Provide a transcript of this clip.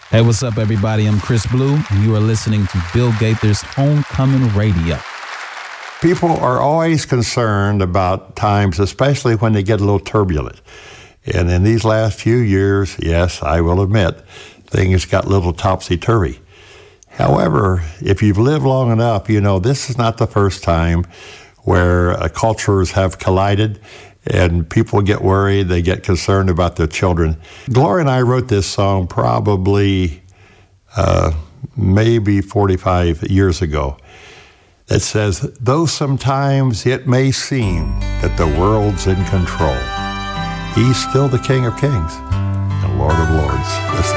Hey, what's up, everybody? I'm Chris Blue, and you are listening to Bill Gaither's Homecoming Radio. People are always concerned about times, especially when they get a little turbulent. And in these last few years, yes, I will admit, things got a little topsy-turvy. However, if you've lived long enough, you know this is not the first time where cultures have collided and people get worried, they get concerned about their children. Gloria and I wrote this song probably maybe 45 years ago. It says, though sometimes it may seem that the world's in control, he's still the King of Kings and Lord of Lords. Listen.